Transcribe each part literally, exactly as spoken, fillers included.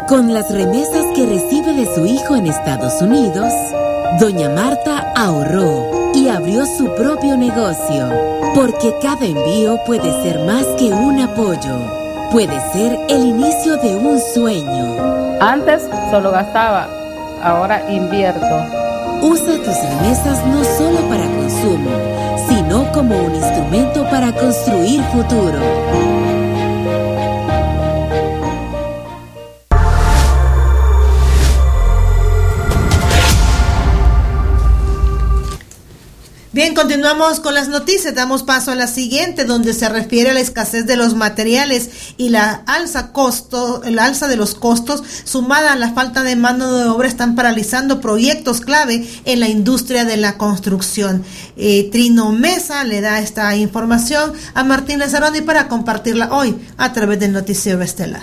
Con las remesas que recibe de su hijo en Estados Unidos, doña Marta ahorró y abrió su propio negocio, porque cada envío puede ser más que un apoyo, puede ser el inicio de un sueño. Antes solo gastaba, ahora invierto. Usa tus remesas no solo para consumo, sino como un instrumento para construir futuro. Bien, continuamos con las noticias. Damos paso a la siguiente, donde se refiere a la escasez de los materiales y la alza costo, el alza de los costos, sumada a la falta de mano de obra, están paralizando proyectos clave en la industria de la construcción. Eh, Trino Mesa le da esta información a Martín Lazaroni para compartirla hoy a través del Noticiero Estelar.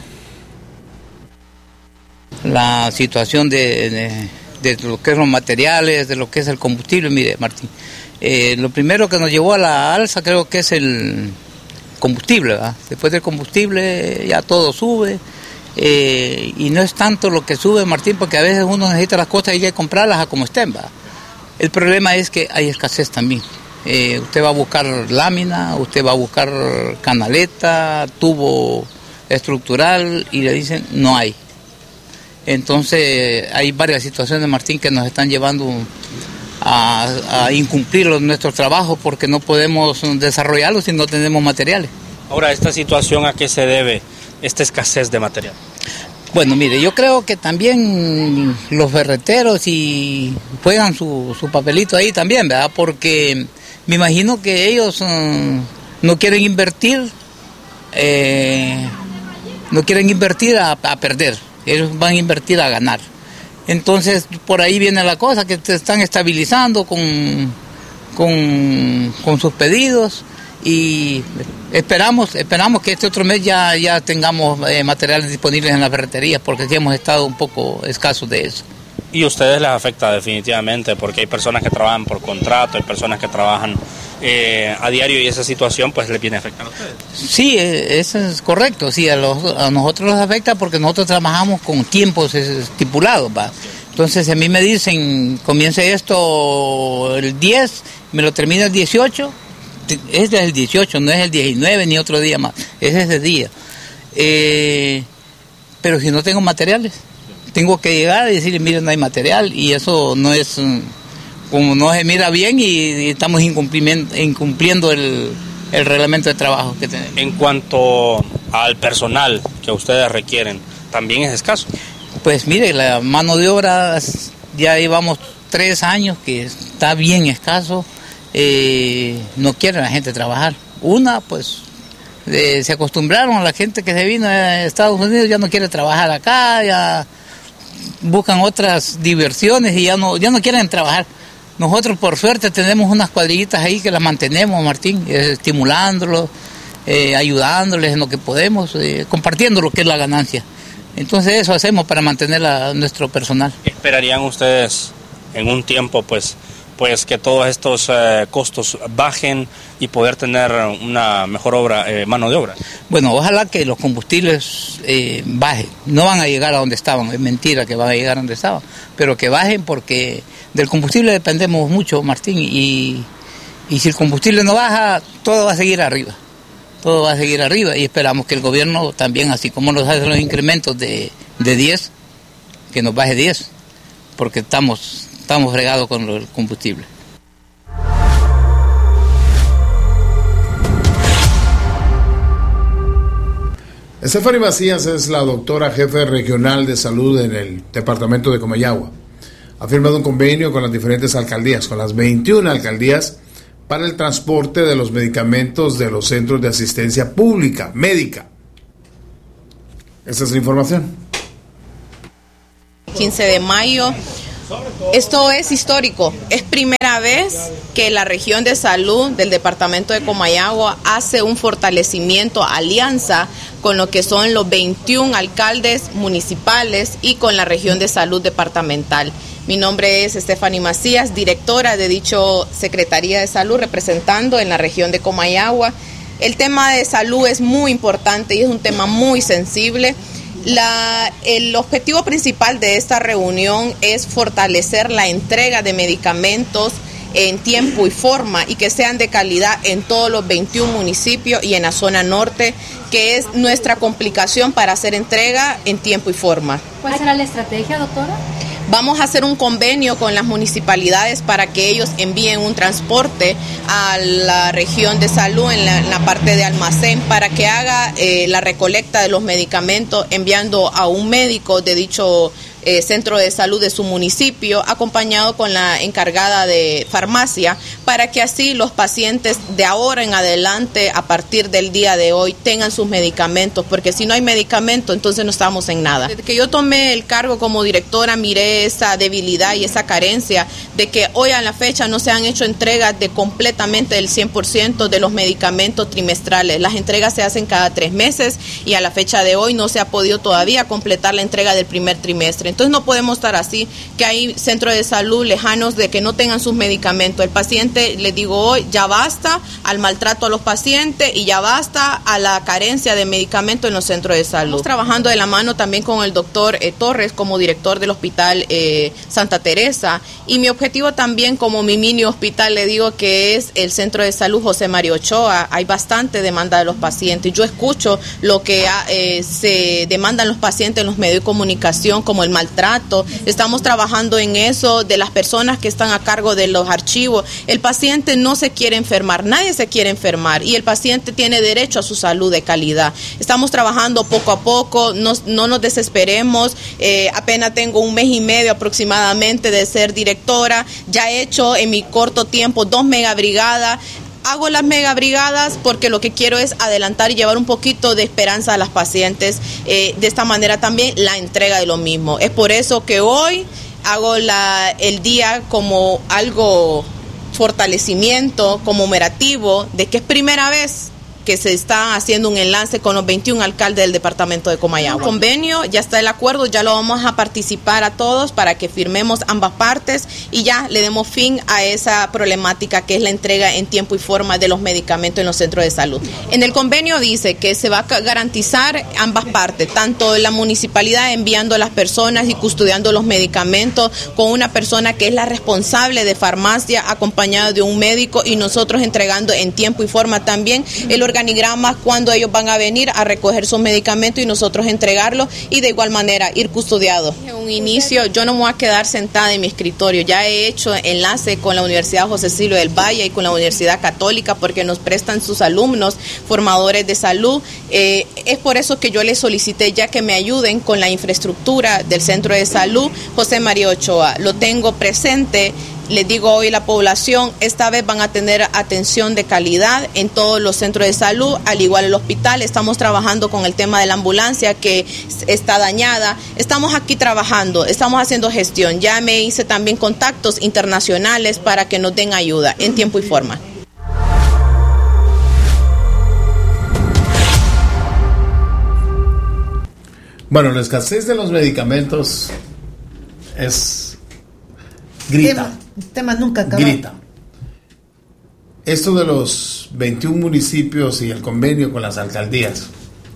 La situación de, de, de lo que son los materiales, de lo que es el combustible, mire, Martín. Eh, lo primero que nos llevó a la alza creo que es el combustible, ¿verdad? Después del combustible ya todo sube, eh, y no es tanto lo que sube, Martín, porque a veces uno necesita las cosas y hay que comprarlas a como estén, ¿verdad? El problema es que hay escasez también. Eh, usted va a buscar lámina, usted va a buscar canaleta, tubo estructural y le dicen no hay. Entonces hay varias situaciones, Martín, que nos están llevando A, a incumplir los, nuestros trabajos, porque no podemos desarrollarlos si no tenemos materiales. Ahora, ¿esta situación a qué se debe, esta escasez de material? Bueno, mire, yo creo que también los ferreteros y juegan su, su papelito ahí también, ¿verdad? Porque me imagino que ellos um, no quieren invertir, eh, no quieren invertir a, a perder, ellos van a invertir a ganar. Entonces, por ahí viene la cosa, que te están estabilizando con, con, con sus pedidos, y esperamos esperamos que este otro mes ya, ya tengamos eh, materiales disponibles en las ferreterías, porque aquí hemos estado un poco escasos de eso. Y a ustedes les afecta definitivamente, porque hay personas que trabajan por contrato, hay personas que trabajan eh, a diario, y esa situación pues les viene a afectar a ustedes. Sí, eso es correcto, sí, a, los, a nosotros nos afecta porque nosotros trabajamos con tiempos estipulados, ¿va? Entonces, si a mí me dicen, comience esto el diez, me lo termina el dieciocho, ese es el dieciocho, no es el diecinueve ni otro día más, es ese día. Eh, pero si no tengo materiales, tengo que llegar y decirle, mire, no hay material, y eso no es, como no se mira bien, y, y estamos incumpliendo, incumpliendo el, el reglamento de trabajo que tenemos. En cuanto al personal que ustedes requieren, ¿también es escaso? Pues mire, la mano de obra, ya llevamos tres años que está bien escaso, eh, no quiere la gente trabajar. Una, pues, eh, se acostumbraron a la gente que se vino a Estados Unidos, ya no quiere trabajar acá, ya buscan otras diversiones y ya no, ya no quieren trabajar. Nosotros, por suerte, tenemos unas cuadrillitas ahí que las mantenemos, Martín, eh, estimulándolos, eh, ayudándoles en lo que podemos, eh, compartiendo lo que es la ganancia. Entonces eso hacemos para mantener a nuestro personal. ¿Esperarían ustedes en un tiempo pues, pues que todos estos eh, costos bajen y poder tener una mejor obra, eh, mano de obra? Bueno, ojalá que los combustibles eh, bajen. No van a llegar a donde estaban, es mentira que van a llegar a donde estaban, pero que bajen, porque del combustible dependemos mucho, Martín, y, y si el combustible no baja, todo va a seguir arriba. Todo va a seguir arriba, y esperamos que el gobierno también, así como nos hace los incrementos de, de diez, que nos baje diez, porque estamos, estamos fregados con el combustible. Stephanie Macías es la doctora jefe regional de salud en el departamento de Comayagua. Ha firmado un convenio con las diferentes alcaldías, con las veintiuna alcaldías, para el transporte de los medicamentos de los centros de asistencia pública, médica. Esta es la información. quince de mayo. Esto es histórico. Es primera vez que la región de salud del departamento de Comayagua hace un fortalecimiento, alianza con lo que son los veintiún alcaldes municipales y con la región de salud departamental. Mi nombre es Stephanie Macías, directora de dicho Secretaría de Salud, representando en la región de Comayagua. El tema de salud es muy importante y es un tema muy sensible. La, el objetivo principal de esta reunión es fortalecer la entrega de medicamentos en tiempo y forma y que sean de calidad en todos los veintiún municipios y en la zona norte, que es nuestra complicación para hacer entrega en tiempo y forma. ¿Cuál será la estrategia, doctora? Vamos a hacer un convenio con las municipalidades para que ellos envíen un transporte a la región de salud en la, en la parte de almacén para que haga eh, la recolecta de los medicamentos enviando a un médico de dicho Eh, centro de salud de su municipio, acompañado con la encargada de farmacia, para que así los pacientes de ahora en adelante, a partir del día de hoy, tengan sus medicamentos, porque si no hay medicamento, entonces no estamos en nada. Desde que yo tomé el cargo como directora, miré esa debilidad y esa carencia de que hoy a la fecha no se han hecho entregas de completamente del cien por ciento de los medicamentos trimestrales. Las entregas se hacen cada tres meses y a la fecha de hoy no se ha podido todavía completar la entrega del primer trimestre. Entonces no podemos estar así, que hay centros de salud lejanos de que no tengan sus medicamentos. El paciente, le digo hoy, ya basta al maltrato a los pacientes y ya basta a la carencia de medicamentos en los centros de salud. Estamos trabajando de la mano también con el doctor eh, Torres como director del hospital eh, Santa Teresa, y mi objetivo también como mi mini hospital, le digo que es el centro de salud José María Ochoa. Hay bastante demanda de los pacientes. Yo escucho lo que eh, se demandan los pacientes en los medios de comunicación, como el maltrato. Estamos trabajando en eso, de las personas que están a cargo de los archivos. El paciente no se quiere enfermar, nadie se quiere enfermar, y el paciente tiene derecho a su salud de calidad. Estamos trabajando poco a poco, no, no nos desesperemos. Eh, apenas tengo un mes y medio aproximadamente de ser directora, ya he hecho en mi corto tiempo dos megabrigadas. Hago las megabrigadas porque lo que quiero es adelantar y llevar un poquito de esperanza a las pacientes. Eh, de esta manera también la entrega de lo mismo. Es por eso que hoy hago la, el día como algo fortalecimiento conmemorativo de que es primera vez que se está haciendo un enlace con los veintiún alcaldes del departamento de Comayagua. Un convenio, ya está el acuerdo, ya lo vamos a participar a todos para que firmemos ambas partes y ya le demos fin a esa problemática que es la entrega en tiempo y forma de los medicamentos en los centros de salud. En el convenio dice que se va a garantizar ambas partes, tanto la municipalidad enviando a las personas y custodiando los medicamentos con una persona que es la responsable de farmacia acompañada de un médico, y nosotros entregando en tiempo y forma también el organigrama cuando ellos van a venir a recoger sus medicamentos y nosotros entregarlos, y de igual manera ir custodiados. En un inicio yo no me voy a quedar sentada en mi escritorio, ya he hecho enlace con la Universidad José Silvio del Valle y con la Universidad Católica porque nos prestan sus alumnos formadores de salud. Eh, es por eso que yo les solicité ya que me ayuden con la infraestructura del centro de salud José María Ochoa. Lo tengo presente. Les digo hoy a la población, esta vez van a tener atención de calidad en todos los centros de salud, al igual el hospital. Estamos trabajando con el tema de la ambulancia que está dañada. Estamos aquí trabajando, estamos haciendo gestión. Ya me hice también contactos internacionales para que nos den ayuda en tiempo y forma. Bueno, la escasez de los medicamentos es grita. Tema, tema nunca acaba. Grita. Esto de los veintiún municipios y el convenio con las alcaldías,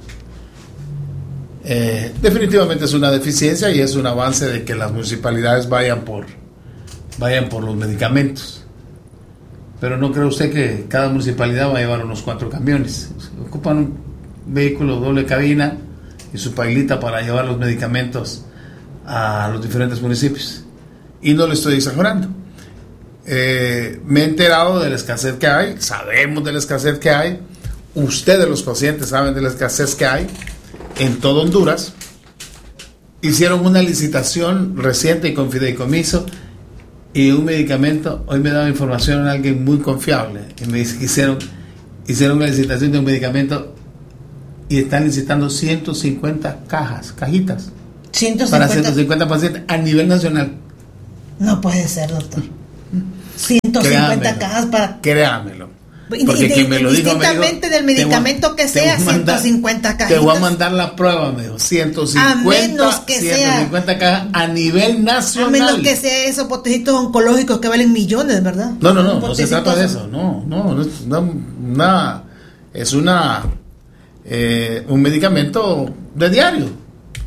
eh, definitivamente es una deficiencia y es un avance de que las municipalidades vayan por, vayan por los medicamentos. Pero ¿no cree usted que cada municipalidad va a llevar unos cuatro camiones? Ocupan un vehículo doble cabina y su pailita para llevar los medicamentos a los diferentes municipios. Y no le estoy exagerando. Eh, me he enterado de la escasez que hay, sabemos de la escasez que hay, ustedes los pacientes saben de la escasez que hay en todo Honduras. Hicieron una licitación reciente y con fideicomiso y un medicamento, hoy me daba información a alguien muy confiable y me dice que hicieron, hicieron una licitación de un medicamento y están licitando ciento cincuenta cajas, cajitas ciento cincuenta. Para ciento cincuenta pacientes a nivel nacional. No puede ser, doctor. ciento cincuenta créamelo, cajas para... Créamelo. Porque y de, quien me lo dijo, indistintamente del medicamento voy, que sea, mandar, ciento cincuenta cajitas. Te voy a mandar la prueba, me dijo. ciento cincuenta, a menos que ciento cincuenta sea, cajas a nivel nacional. A menos que sea esos potecitos oncológicos que valen millones, ¿verdad? No, no, no, no se trata de eso. No, no, no, no una, es una... Eh, un medicamento de diario.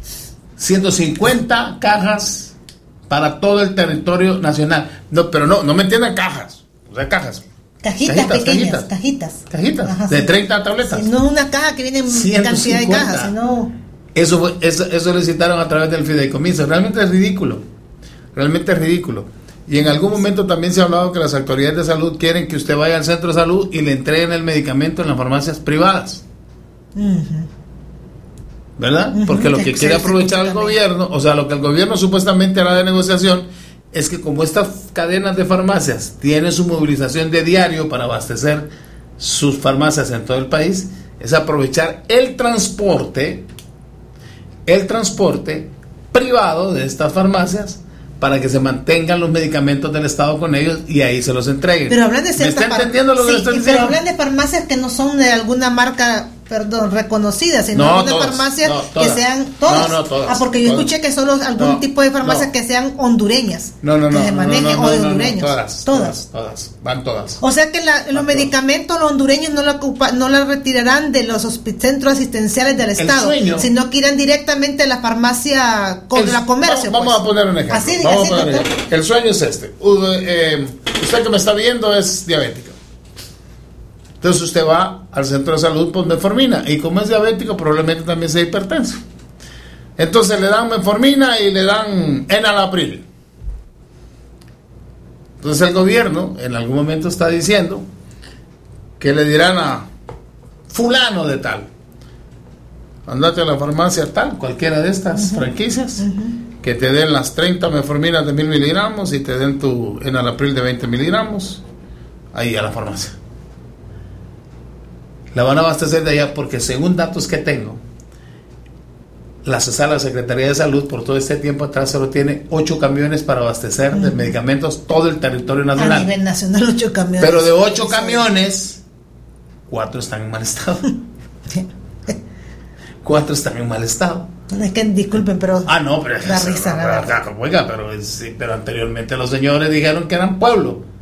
ciento cincuenta cajas para todo el territorio nacional. No, pero no, no me entiendan cajas, o sea, cajas. Cajitas, cajitas pequeñas, cajitas. Cajitas, cajitas Ajá, de sí. treinta tabletas. Sí, no es una caja que viene en cantidad de cajas, sino... Eso, fue, eso, eso lo citaron a través del fideicomiso. Realmente es ridículo. Realmente es ridículo. Y en algún momento también se ha hablado que las autoridades de salud quieren que usted vaya al centro de salud y le entreguen el medicamento en las farmacias privadas. Uh-huh. ¿Verdad? Uh-huh. Porque lo que quiere aprovechar el gobierno, o sea, lo que el gobierno supuestamente hará de negociación, es que como estas cadenas de farmacias tienen su movilización de diario para abastecer sus farmacias en todo el país, es aprovechar el transporte, el transporte privado de estas farmacias para que se mantengan los medicamentos del Estado con ellos y ahí se los entreguen. Pero hablan de ciertas ¿Me está entendiendo lo que sí, le estoy pero diciendo? hablan de farmacias que no son de alguna marca, perdón, reconocida, sino no, de todas, farmacias no, que sean todas. No, no, todas. Ah, porque yo todas. escuché que solo algún no, tipo de farmacias no. que sean hondureñas. No, no, no. Que se manejen no, no, o de no, hondureños. No, todas, todas, todas, van todas. O sea que la, los van medicamentos los hondureños no la ocupa, no la retirarán de los centros asistenciales del Estado, sueño, sino que irán directamente a la farmacia con el, la comercio. Vamos, pues. vamos a poner un ejemplo. Así, vamos así, a poner un ejemplo. El sueño es este. Uh, eh, usted que me está viendo es diabética. Entonces usted va al centro de salud por metformina y como es diabético probablemente también sea hipertenso. Entonces le dan metformina y le dan enalapril. Entonces el gobierno en algún momento está diciendo que le dirán a fulano de tal, andate a la farmacia tal, cualquiera de estas uh-huh. franquicias, uh-huh. que te den las treinta metforminas de mil miligramos y te den tu enalapril de veinte miligramos, ahí a la farmacia. La van a abastecer de allá porque según datos que tengo, la CESAL, la Secretaría de Salud, por todo este tiempo atrás solo tiene ocho camiones para abastecer uh-huh. de medicamentos todo el territorio nacional. A nivel nacional, ocho camiones. Pero de ocho camiones, cuatro están en mal estado. Cuatro están en mal estado. Es que disculpen, pero ah no, pero da risa, pero, la pero, oiga, pero, sí, pero anteriormente los señores dijeron que eran pueblo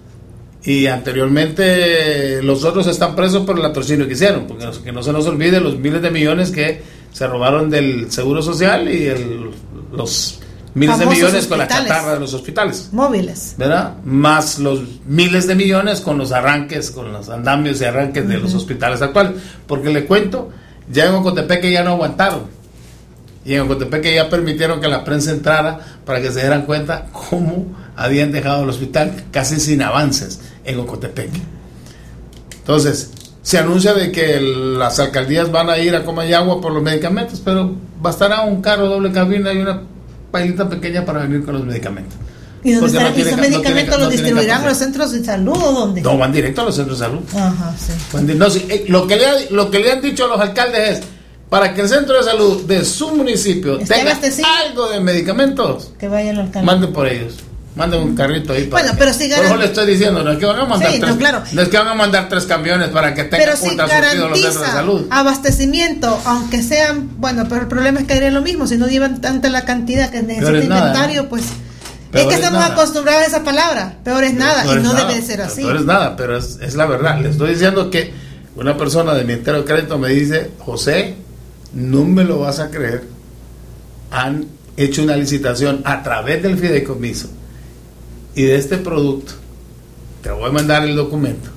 y anteriormente los otros están presos por el latrocinio que hicieron, porque no, que no se nos olvide los miles de millones que se robaron del Seguro Social y el, los miles Famosos de millones con la chatarra de los hospitales móviles, ¿verdad? Más los miles de millones con los arranques, con los andamios y arranques uh-huh. de los hospitales actuales, porque le cuento, ya en Ocotepeque ya no aguantaron. Y en Ocotepeque ya permitieron que la prensa entrara para que se dieran cuenta cómo habían dejado el hospital casi sin avances en Ocotepeque. Entonces, se anuncia de que las alcaldías van a ir a Comayagua por los medicamentos, pero bastará un carro doble cabina y una pailita pequeña para venir con los medicamentos. ¿Y dónde están, no tiene, esos no medicamentos tiene, los no distribuirán a los centros de salud o dónde? No, van directo a los centros de salud. Ajá, sí. No, sí, eh, lo, que le ha, lo que le han dicho a los alcaldes es, para que el centro de salud de su municipio ¿Está tenga abastecido? algo de medicamentos, que vayan al alcalde. manden por ellos, manden un carrito ahí para bueno, que, pero si por eso le estoy diciendo, no es que van a mandar sí, tres, no, claro. no es que van a mandar tres camiones para que tengan pero ultra si surtido los centros de salud. Abastecimiento, aunque sean, bueno, pero el problema es que haría lo mismo, si no llevan tanta la cantidad que necesita es inventario, nada. pues Peor es que es estamos nada. acostumbrados a esa palabra, peor es nada, Peor y es no nada. debe de ser así. Peor es nada, pero es, es la verdad. Le estoy diciendo que una persona de mi entero crédito me dice, José, no me lo vas a creer, han hecho una licitación a través del fideicomiso y de este producto, te voy a mandar el documento,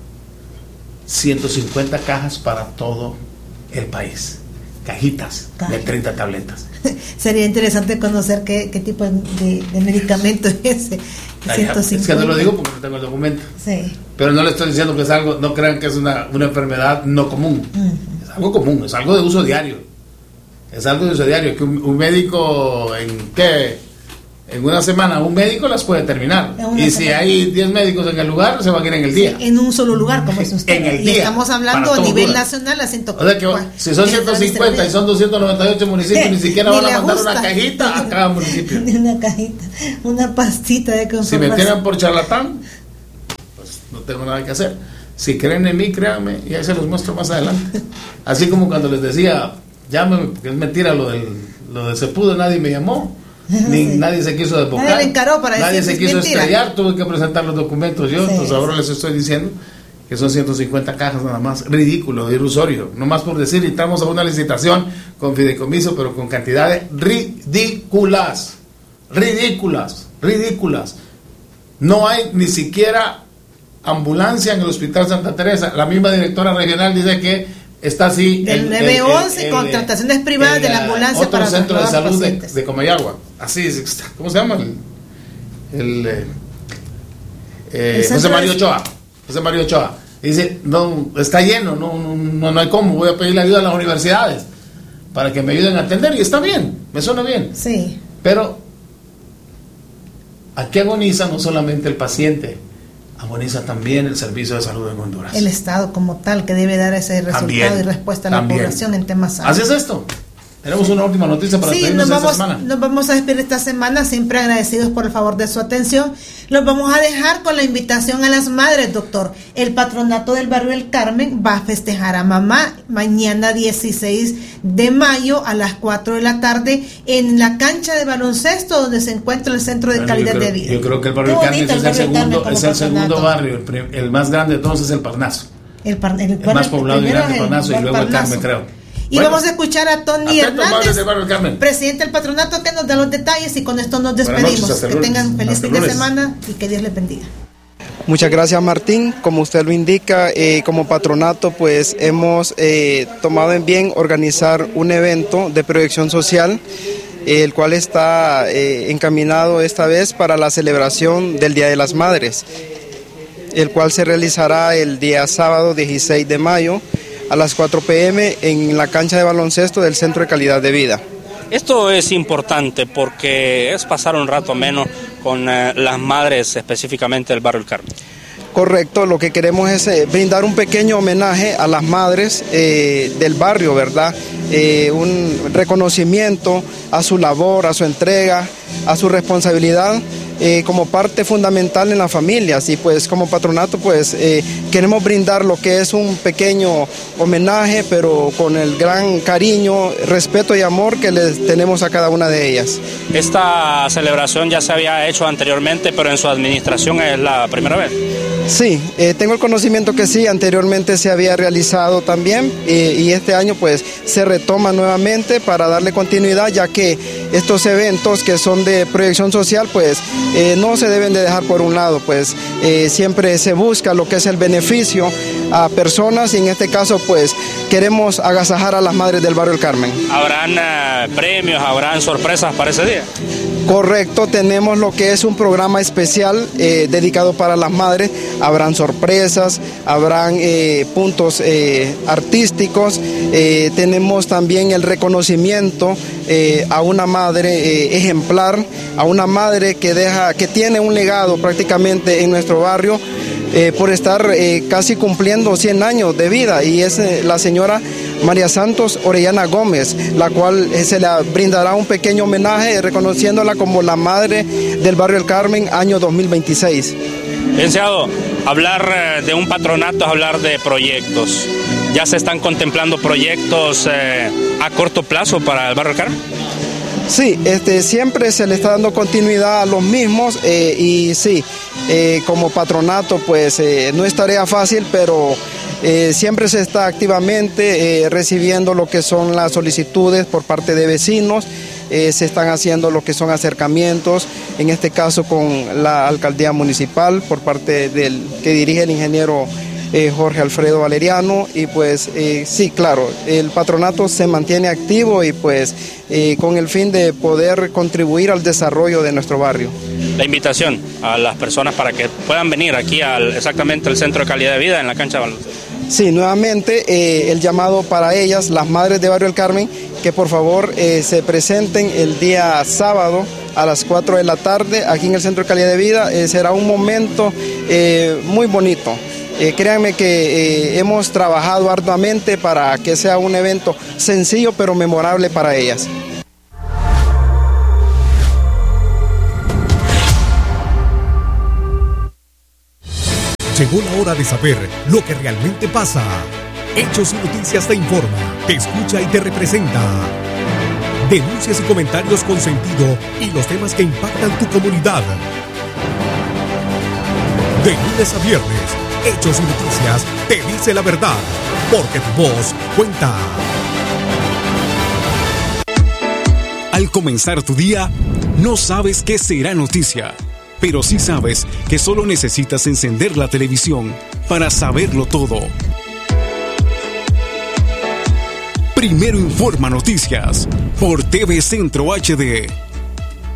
ciento cincuenta cajas para todo el país, cajitas Caja. de treinta tabletas. Sería interesante conocer qué, qué tipo de, de medicamento es ese. ciento cincuenta. Es que no lo digo porque no tengo el documento. Sí. Pero no le estoy diciendo que es algo, no crean que es una, una enfermedad no común. Uh-huh. Es algo común, es algo de uso diario. Es algo de uso diario, que un, un médico en qué, en una semana, un médico las puede terminar. Y si hay diez médicos en el lugar, se van a ir en el día. Sí, en un solo lugar, como es usted. En el y día. estamos hablando a nivel lugar. nacional a ciento cuarenta. O sea que si son ciento cincuenta y son doscientos noventa y ocho municipios, ni siquiera ni van a mandar una cajita a cada municipio. Ni una cajita, una pastita de conformación. Si me tienen por charlatán, pues no tengo nada que hacer. Si creen en mí, créanme, y ahí se los muestro más adelante. Así como cuando les decía, llámame, porque es mentira lo del, lo del Cepudo, nadie me llamó. Ni, sí. Nadie se quiso desbocar, nadie, encaró para nadie se quiso mentira. estrellar, tuve que presentar los documentos yo, sí, entonces ahora sí. les estoy diciendo que son ciento cincuenta cajas nada más. Ridículo, irrisorio. No más por decir, entramos a una licitación con fideicomiso, pero con cantidades ridículas. Ridículas, ridículas. No hay ni siquiera ambulancia en el Hospital Santa Teresa. La misma directora regional dice que está así el nueve once, contrataciones privadas el, de la ambulancia otro para centro de salud de, de Comayagua. Así es, ¿cómo se llama? El, el, eh, eh, el José Mario Ochoa. José Mario Ochoa. Dice, no, está lleno, no, no, no hay cómo, voy a pedirle ayuda a las universidades para que me ayuden a atender, y está bien, me suena bien. Sí. Pero aquí agoniza no solamente el paciente, agoniza también el servicio de salud en Honduras. El Estado como tal, que debe dar ese resultado también, y respuesta a la también. población en temas salud. Así es esto. Tenemos una última noticia para sí, despedirnos nos vamos, esta semana. Nos vamos a despedir esta semana, siempre agradecidos por el favor de su atención. Los vamos a dejar con la invitación a las madres, doctor. El patronato del barrio El Carmen va a festejar a mamá mañana dieciséis de mayo a las cuatro de la tarde en la cancha de baloncesto donde se encuentra el Centro de bueno, Calidad creo, de Vida. Yo creo que el barrio El Carmen es el segundo, es el segundo barrio, el, el más grande de todos es el Parnaso. El, par, el, el más poblado y grande Parnaso, y luego El Carmen, creo. Y bueno, vamos a escuchar a Tony Hernández, presidente del patronato, que nos da los detalles, y con esto nos despedimos. Noches, que tengan feliz fin de semana y que Dios les bendiga. Muchas gracias, Martín. Como usted lo indica, eh, como patronato pues hemos eh, tomado en bien organizar un evento de proyección social, eh, el cual está eh, encaminado esta vez para la celebración del Día de las Madres, el cual se realizará el día sábado dieciséis de mayo a las cuatro pe eme en la cancha de baloncesto del Centro de Calidad de Vida. Esto es importante porque es pasar un rato menos con eh, las madres, específicamente del barrio El Carmen. Correcto, lo que queremos es eh, brindar un pequeño homenaje a las madres eh, del barrio, ¿verdad? Eh, un reconocimiento a su labor, a su entrega, a su responsabilidad eh, como parte fundamental en las familias, y pues como patronato pues eh, queremos brindar lo que es un pequeño homenaje, pero con el gran cariño, respeto y amor que les tenemos a cada una de ellas. Esta celebración ya se había hecho anteriormente, pero en su administración es la primera vez. Sí, eh, tengo el conocimiento que sí, anteriormente se había realizado también, eh, y este año pues se retoma nuevamente para darle continuidad, ya que estos eventos que son de proyección social pues eh, no se deben de dejar por un lado, pues eh, siempre se busca lo que es el beneficio a personas, y en este caso pues queremos agasajar a las madres del barrio El Carmen. ¿Habrán uh, premios, habrán sorpresas para ese día? Correcto, tenemos lo que es un programa especial eh, dedicado para las madres. Habrán sorpresas, habrán eh, puntos eh, artísticos, eh, tenemos también el reconocimiento eh, a una madre eh, ejemplar, a una madre que deja, que tiene un legado prácticamente en nuestro barrio eh, por estar eh, casi cumpliendo cien años de vida, y es eh, la señora María Santos Orellana Gómez, la cual eh, se le brindará un pequeño homenaje reconociéndola como la madre del barrio El Carmen año dos mil veintiséis. Licenciado, hablar de un patronato es hablar de proyectos. ¿Ya se están contemplando proyectos eh, a corto plazo para el barrio El Carmen? Sí, este, siempre se le está dando continuidad a los mismos eh, y sí, eh, como patronato pues eh, no es tarea fácil, pero eh, siempre se está activamente eh, recibiendo lo que son las solicitudes por parte de vecinos. Eh, se están haciendo lo que son acercamientos, en este caso con la alcaldía municipal por parte del que dirige el ingeniero eh, Jorge Alfredo Valeriano, y pues eh, sí, claro, el patronato se mantiene activo y pues eh, con el fin de poder contribuir al desarrollo de nuestro barrio. La invitación a las personas para que puedan venir aquí al exactamente al Centro de Calidad de Vida en la cancha de baloncesto. Sí, nuevamente eh, el llamado para ellas, las madres de barrio El Carmen, que por favor eh, se presenten el día sábado a las cuatro de la tarde aquí en el Centro de Calidad de Vida. Eh, será un momento eh, muy bonito. Eh, créanme que eh, hemos trabajado arduamente para que sea un evento sencillo pero memorable para ellas. Llegó la hora de saber lo que realmente pasa. Hechos y Noticias te informa, te escucha y te representa. Denuncias y comentarios con sentido y los temas que impactan tu comunidad. De lunes a viernes, Hechos y Noticias te dice la verdad, porque tu voz cuenta. Al comenzar tu día, no sabes qué será noticia, pero sí sabes que solo necesitas encender la televisión para saberlo todo. Primero Informa Noticias por T V Centro H D.